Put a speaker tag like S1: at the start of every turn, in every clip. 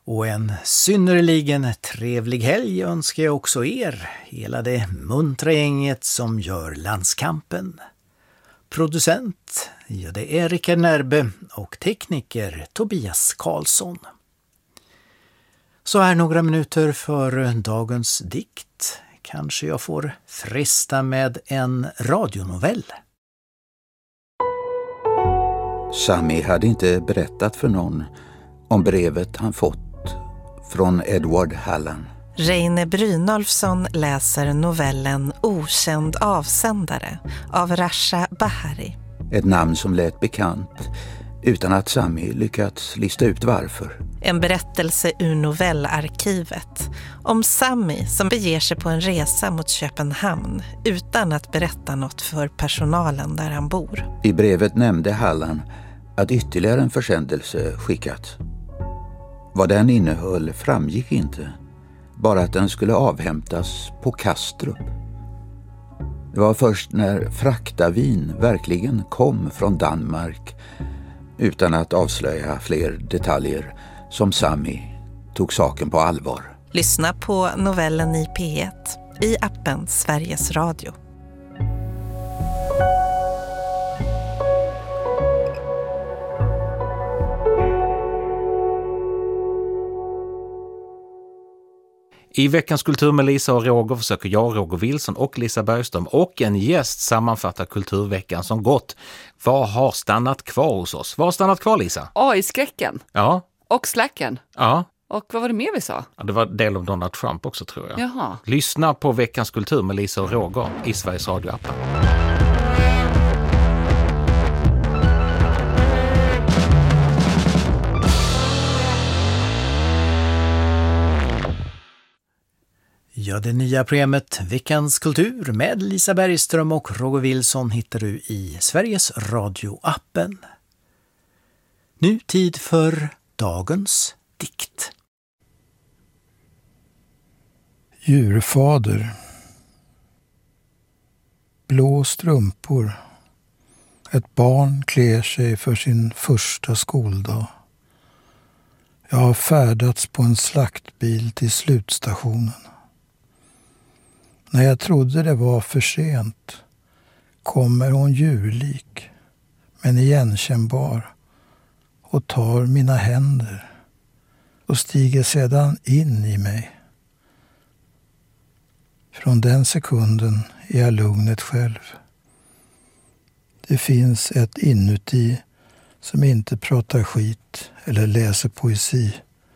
S1: Och en synnerligen trevlig helg önskar jag också er, hela det muntra gänget som gör Landskampen. Producent, ja det är Rickard Närbe och tekniker Tobias Karlsson. Så här några minuter för dagens dikt. Kanske jag får fresta med en radionovell.
S2: Sami hade inte berättat för någon om brevet han fått från Edward Hallan.
S3: Reine Brynolfsson läser novellen Okänd avsändare av Rasha Bahari.
S2: Ett namn som lät bekant utan att Sami lyckats lista ut varför.
S3: En berättelse ur novellarkivet om Sami som beger sig på en resa mot Köpenhamn utan att berätta något för personalen där han bor.
S2: I brevet nämnde Hallan att ytterligare en försändelse skickats. Vad den innehöll framgick inte, bara att den skulle avhämtas på Kastrup. Det var först när Fraktavin verkligen kom från Danmark, utan att avslöja fler detaljer, som Sami tog saken på allvar.
S3: Lyssna på novellen i P1 i appen Sveriges Radio.
S4: I veckans kultur med Lisa och Roger försöker jag, Roger Wilson och Lisa Bergström och en gäst sammanfatta kulturveckan som gått. Vad har stannat kvar hos oss? Vad har stannat kvar, Lisa?
S5: AI-skräcken.
S4: Ja.
S5: Och slacken.
S4: Ja.
S5: Och vad var det mer vi sa?
S4: Ja, det var del av Donald Trump också, tror jag.
S5: Jaha.
S4: Lyssna på veckans kultur med Lisa och Roger i Sveriges Radio-appen.
S1: Ja, det nya programmet Veckans kultur med Lisa Bergström och Roger Wilson hittar du i Sveriges Radio-appen. Nu tid för dagens dikt.
S6: Djurfader. Blå strumpor. Ett barn klär sig för sin första skoldag. Jag har färdats på en slaktbil till slutstationen. När jag trodde det var för sent kommer hon djurlik, men igenkännbar, och tar mina händer och stiger sedan in i mig. Från den sekunden är jag lugnet själv. Det finns ett inuti som inte pratar skit eller läser poesi.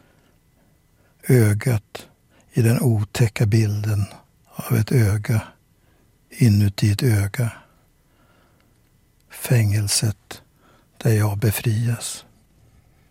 S6: Ögat i den otäcka bilden av ett öga inuti ett öga. Fängelset där jag befrias.